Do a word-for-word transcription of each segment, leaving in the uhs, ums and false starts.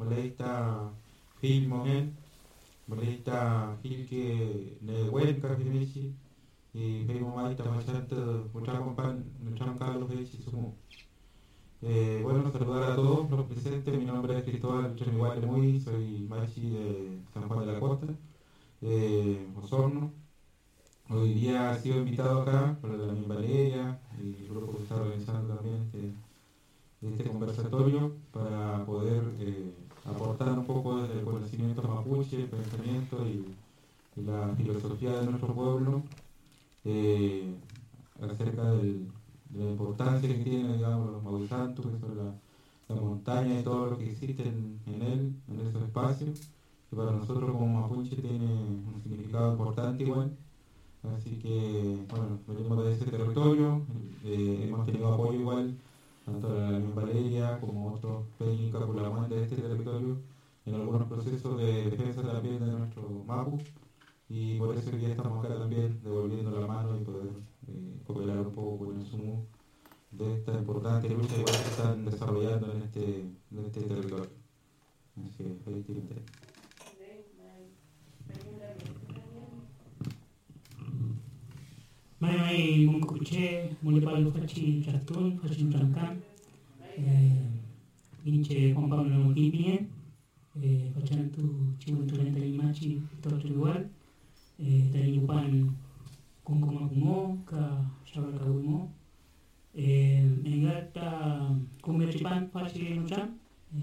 Malayta Phil Mohen, Malayta Phil que ne Huenca Fimechi, y Pemo Maita Machanta, Muchacompan, Muchacalo Fechi Sumo. Eh, bueno, saludar a todos los presentes. Mi nombre es Cristóbal Chemigual Muy, soy machi de San Juan de la Costa, eh, Osorno. Hoy día he sido invitado acá por la Mi Valeria y el grupo que está organizando también este, este conversatorio para poder eh, aportar un poco desde el conocimiento mapuche, el pensamiento y, y la filosofía de nuestro pueblo eh, acerca del de la importancia que tiene, digamos, los Mauisantu, que son la, la montaña y todo lo que existe en, en él, en esos espacios, que para nosotros como mapuche tiene un significado importante igual. Así que, bueno, venimos de ese territorio, eh, hemos tenido apoyo igual, tanto de la misma Valeria como otros Peña Capulamuán de este territorio, en algunos procesos de defensa también de nuestro Mapu, y por eso ya estamos acá también devolviendo la mano y poder eh, cooperar un poco con el sumo de esta importante lucha igual que están desarrollando en este, en este territorio. Así que efectivamente. Mai mai mungkuche mulipalu fachi chatun fachi trankan inche Juan Pablo Nogipien fachantu chimuntu lenta limachi todo igual dari upan kungkuma kumo ka shawal kawimo engata kumerchipan fachi nuchan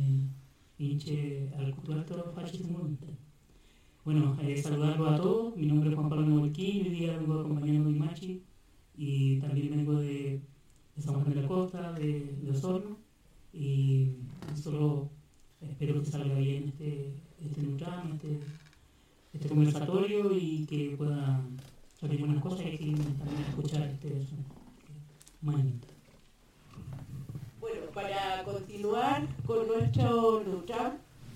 inche alcutulato fachi munta. Bueno, eh, saludarlo a todos. Mi nombre es Juan Pablo Nogipien. Hoy día vengo acompañando a Imachi y también vengo de, de San Juan de la Costa, de, de Osorno, y solo espero que salga bien este este nutrán, este, este conversatorio y que puedan salir buenas cosas y que también escuchar este momento. Bueno, para continuar con nuestro nutrán,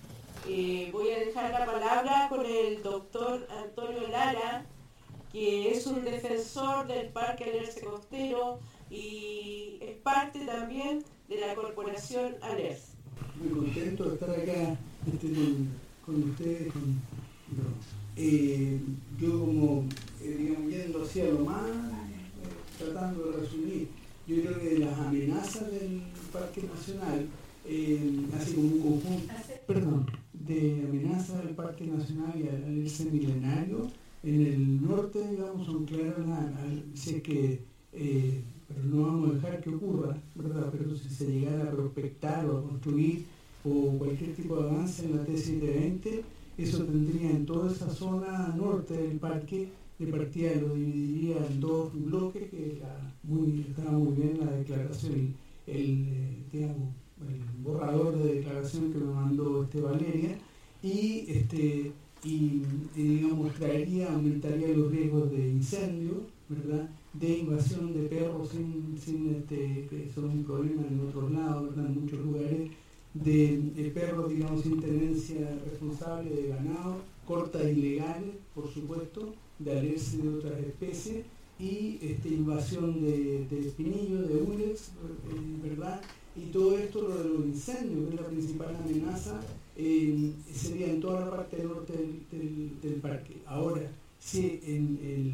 Eh, voy a dejar la palabra con el doctor Antonio Lara, que es un defensor del Parque Alerce Costero y es parte también de la corporación Alerce. Muy contento de estar acá este, con, con ustedes. Con, no. eh, yo como, eh, digamos, yendo hacia lo más, eh, tratando de resumir, yo creo que las amenazas del Parque Nacional, eh, así como un conjunto, perdón, de amenazas del Parque Nacional y al Alerce milenario en el norte, digamos, son claras. Sé que, eh, pero no vamos a dejar que ocurra, ¿verdad? Pero si se llegara a prospectar o a construir o cualquier tipo de avance en la T siete veinte, eso tendría en toda esa zona norte del parque, de partida lo dividiría en dos bloques, que la, muy, estaba muy bien la declaración, el, el digamos, el borrador de declaración que me mandó este Valeria, y este y, y digamos traería, aumentaría los riesgos de incendio, ¿verdad? De invasión de perros sin, sin este, que son un problema en otros lados, ¿verdad? En muchos lugares, de, de perros, digamos, sin tenencia responsable, de ganado, cortas ilegales, por supuesto, de alerce de otras especies, y este, invasión de, de espinillos, de ulex, ¿verdad? Y todo esto, lo de los incendios, que es la principal amenaza, eh, sería en toda la parte norte del, del, del parque. Ahora, si en el,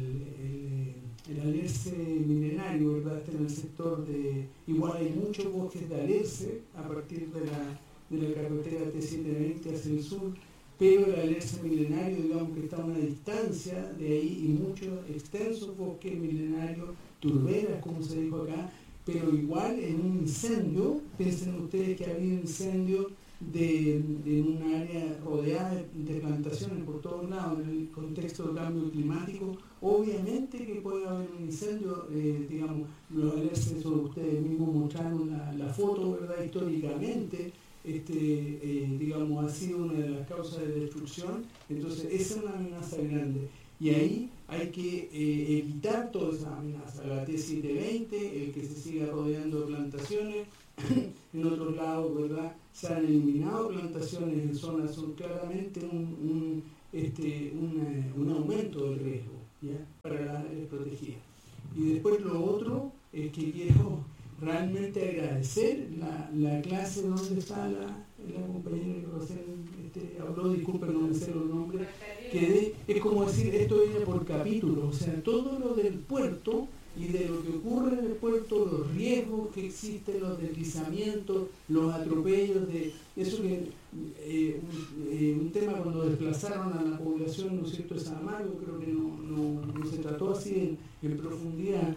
el, el alerce milenario, ¿verdad?, está en el sector de... Igual hay muchos bosques de alerce a partir de la, de la carretera T setecientos veinte hacia el sur, pero el alerce milenario, digamos que está a una distancia de ahí, y muchos extensos bosques milenarios, turberas, como se dijo acá, pero igual en un incendio, piensen ustedes que ha habido incendios de, de un área rodeada de, de plantaciones por todos lados, en el contexto del cambio climático, obviamente que puede haber un incendio, eh, digamos, los alerces, ustedes mismos mostraron la, la foto, ¿verdad?, históricamente, este, eh, digamos, ha sido una de las causas de destrucción. Entonces esa es una amenaza grande, y ahí hay que eh, evitar toda esa amenaza, la T setecientos veinte, el que se siga rodeando de plantaciones. En otros lados, ¿verdad?, se han eliminado plantaciones en zonas, son claramente un, un, este, un, un aumento del riesgo, ¿ya?, para las áreas protegidas. Y después lo otro es que quiero realmente agradecer la, la clase donde está la, la compañera que recién habló, disculpen, no me sé los nombres, que de, es como decir, esto viene por capítulo, o sea, todo lo del puerto y de lo que ocurre en el puerto, los riesgos que existen, los deslizamientos, los atropellos, de eso que eh, un, eh, un tema cuando desplazaron a la población, ¿no es cierto?, de San Marcos, creo que no, no, no se trató así en, en profundidad.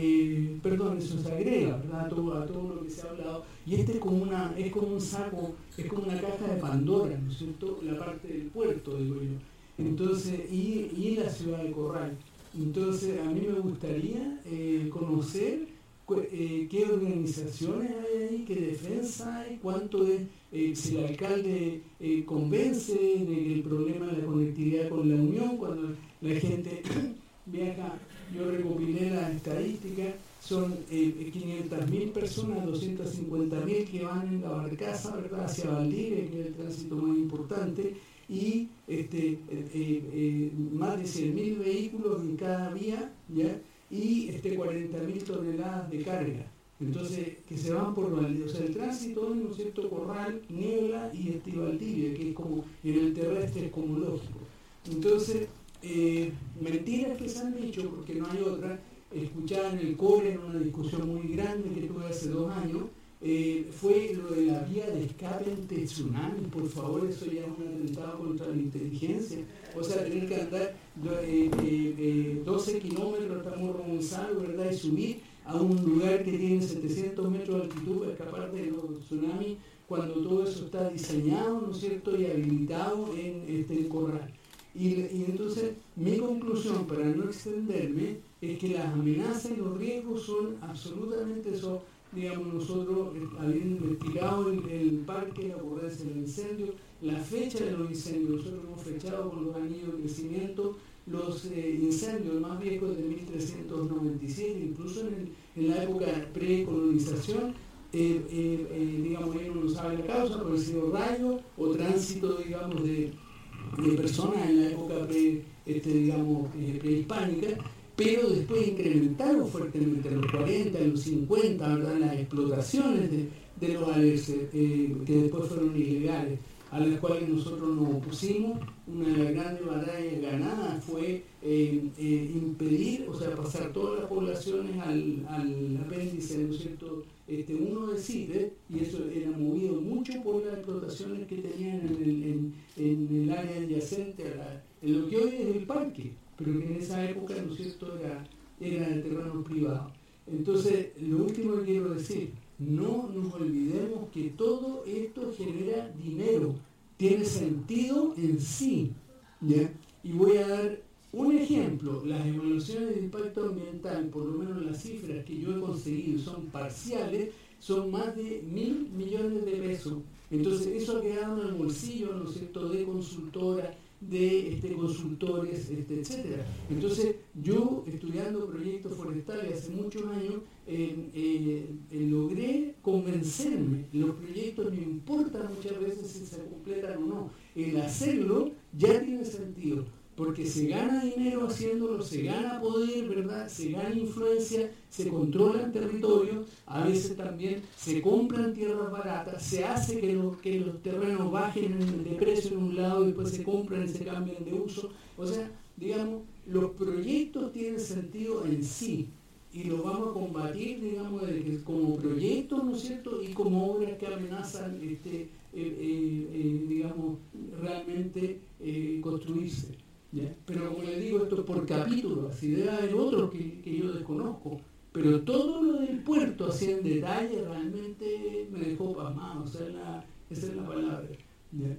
Eh, perdón, eso se agrega, ¿verdad?, a todo, a todo lo que se ha hablado, y este es como una, es como un saco, es como una caja de Pandora, ¿no es cierto?, la parte del puerto, digo yo. Entonces, y, y la ciudad de Corral. Entonces, a mí me gustaría eh, conocer eh, qué organizaciones hay ahí, qué defensa hay, cuánto es, eh, si el alcalde eh, convence de que el problema de la conectividad con la Unión, cuando la gente viaja. Yo recopilé las estadísticas, son eh, quinientas mil personas, doscientas cincuenta mil que van en la barcaza, ¿verdad?, hacia Valdivia, que es el tránsito más importante, y este, eh, eh, más de cien mil vehículos en cada vía, ¿ya?, y este, cuarenta mil toneladas de carga. Entonces, que se van por Valdivia. O sea, el tránsito es, ¿no es cierto?, Corral, Niebla y este Valdivia, que es como, en el terrestre es como lógico. Entonces, Eh, mentiras que se han dicho, porque no hay otra. Escuchaba en el core, en una discusión muy grande que tuve hace dos años, eh, fue lo de la vía de escape ante tsunami. Por favor, eso ya es un atentado contra la inteligencia. O sea, tener que andar eh, eh, eh, doce kilómetros hasta Morro Gonzalo, ¿verdad?, y subir a un lugar que tiene setecientos metros de altitud para escapar de los tsunamis, cuando todo eso está diseñado, ¿no es cierto?, y habilitado en este Corral. Y, y entonces mi conclusión, para no extenderme, es que las amenazas y los riesgos son absolutamente, son, digamos, nosotros habiendo investigado el, el parque, la ocurrencia del incendio, la fecha de los incendios, nosotros hemos fechado con los anillos de crecimiento los eh, incendios más viejos de mil trescientos noventa y siete, incluso en, el, en la época precolonización, eh, eh, eh, digamos, ahí uno no sabe la causa, por el sido rayo o tránsito, digamos, de de personas en la época pre, este, digamos, eh, prehispánica, pero después incrementaron fuertemente en los cuarenta, en los cincuenta, ¿verdad?, las explotaciones de, de los alerces, eh, que después fueron ilegales, a las cuales nosotros nos opusimos. Una de las grandes batallas ganadas fue eh, eh, impedir, o sea, pasar todas las poblaciones al, al apéndice, ¿no es cierto?, este, uno de CITES, y eso era movido mucho por las explotaciones que tenían en el, en, en el área adyacente a la, en lo que hoy es el parque, pero que en esa época, ¿no es cierto?, era, era el terreno privado. Entonces, lo último que quiero decir, no nos olvidemos que todo esto genera dinero, tiene sentido en sí, ¿ya? Y voy a dar un ejemplo. Las evaluaciones de impacto ambiental, por lo menos las cifras que yo he conseguido son parciales, son más de mil millones de pesos. Entonces eso ha quedado en el bolsillo, ¿no es cierto?, de consultoras, de este, consultores, este, etcétera. Entonces yo, estudiando proyectos forestales hace muchos años, eh, eh, eh, logré convencerme. Los proyectos no importa muchas veces si se completan o no, el hacerlo ya tiene sentido, porque se gana dinero haciéndolo, se gana poder, ¿verdad?, se gana influencia, se controlan territorios, a veces también se compran tierras baratas, se hace que, lo, que los terrenos bajen de precio en un lado y después se compran y se cambian de uso. O sea, digamos, los proyectos tienen sentido en sí y los vamos a combatir, digamos, como proyectos, ¿no es cierto?, y como obras que amenazan, este, eh, eh, eh, digamos, realmente eh, construirse. ¿Ya? Pero como les digo, esto es por capítulo, así debe haber otros que, que yo desconozco, pero todo lo del puerto, así en detalle, realmente me dejó pasmado, o sea, la, esa es la palabra. ¿Ya?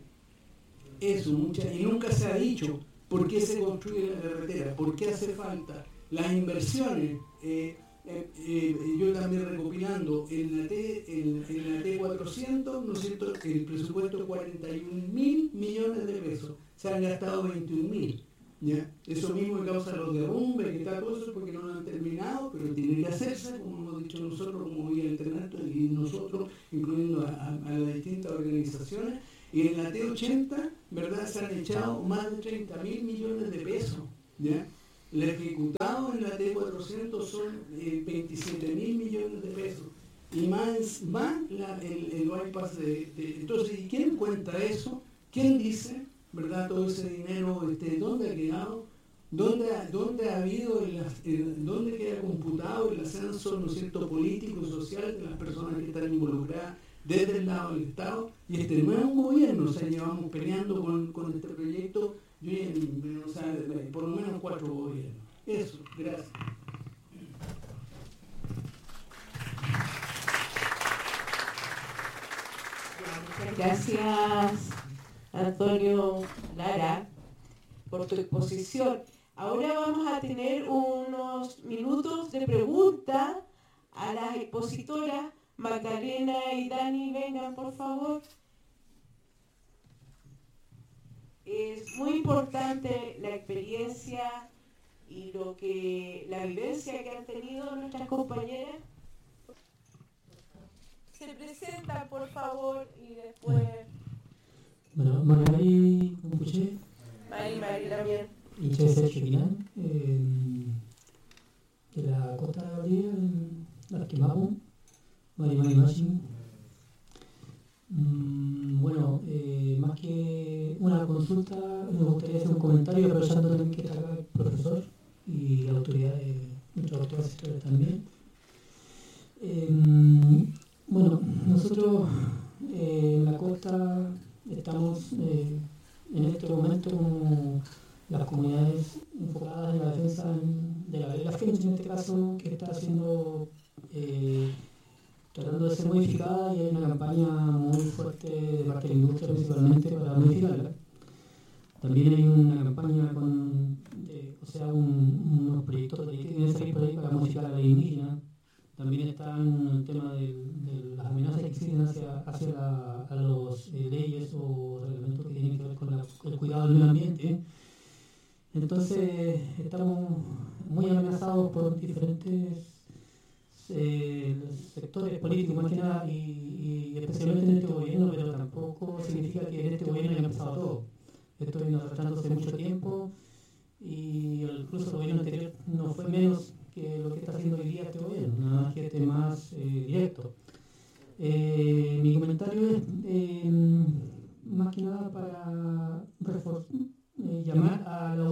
Eso, mucha, y nunca se ha dicho por qué se construye la carretera, por qué hace falta, las inversiones. Eh, eh, eh, yo también recopilando en la T, en, en la T cuatrocientos, ¿no es cierto?, el presupuesto cuarenta y un mil millones de pesos, se han gastado veintiún mil. ¿Ya? Eso mismo que causa los derrumbes, que está todo eso porque no lo han terminado, pero tiene que hacerse, como hemos dicho nosotros, como vía internet, y nosotros, incluyendo a, a, a las distintas organizaciones. Y en la T ochenta, ¿verdad?, se han echado más de treinta mil millones de pesos. ¿Ya? El ejecutado en la T cuatrocientos son eh, veintisiete mil millones de pesos. Y más va la, el, el bypass de, de... Entonces, ¿y quién cuenta eso? ¿Quién dice, verdad, todo ese dinero, este, dónde ha quedado? ¿Dónde ha, dónde ha habido, el, el, dónde queda computado el ascenso, ¿no es cierto?, político y social de las personas que están involucradas desde el lado del Estado? Y este no es un gobierno, o sea, llevamos peleando con, con este proyecto, yo, o sea, por lo menos cuatro gobiernos. Eso, gracias. Muchas gracias, Antonio Lara, por tu exposición. Ahora vamos a tener unos minutos de pregunta a las expositoras. Magdalena y Dani, vengan por favor. Es muy importante la experiencia y lo que la vivencia que han tenido nuestras compañeras. Se presentan por favor y después. Bueno, Magali Compuche. Mari, Mari también. Y Chese Chequinán, eh, de la costa de Bolivia, en Arquimapu, Mari Mari Machi. Mm, bueno, eh, más que una consulta, me gustaría hacer un comentario, aprovechando también que está acá el profesor y la autoridad de nuestros autores asesores también. Eh, bueno, nosotros eh, en la costa estamos eh, en este momento como las comunidades enfocadas en la defensa de la Gabriela French, en este caso, que está haciendo, eh, tratando de ser modificada, y hay una campaña muy fuerte de parte de la industria principalmente para modificarla. También hay una campaña con, de, o sea, un, unos proyectos que tienen que salir por ahí para modificar la ley indígena. También está el tema de, de las amenazas que existen hacia, hacia la, a las eh, leyes o reglamentos que tienen que ver con la, el cuidado del medio ambiente. Entonces estamos muy amenazados por diferentes eh, sectores políticos más que nada, y, y especialmente en este gobierno, pero tampoco significa que en este gobierno haya empezado todo. Esto viene arrastrando hace mucho tiempo, y incluso el gobierno anterior no fue menos que lo que está haciendo hoy día este gobierno, nada más que este más eh, directo. Eh, mi comentario es eh, más que nada para reforzar, eh, llamar a la